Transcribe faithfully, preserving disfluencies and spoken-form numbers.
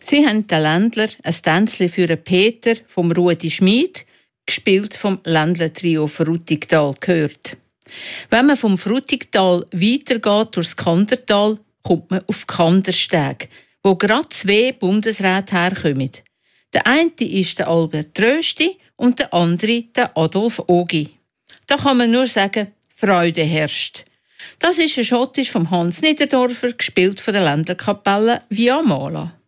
Sie haben den Ländler ein Tänzchen für den Peter vom Rudi Schmid, gespielt vom Ländler-Trio Frutigtal, gehört. Wenn man vom Frutigtal weitergeht durchs Kandertal, kommt man auf Kandersteg, wo gerade zwei Bundesräte herkommen. Der eine ist der Albert Rösti und der andere der Adolf Ogi. Da kann man nur sagen, Freude herrscht. Das ist ein Schottisch von Hans Niederdorfer, gespielt von der Ländlerkapelle Via Mala.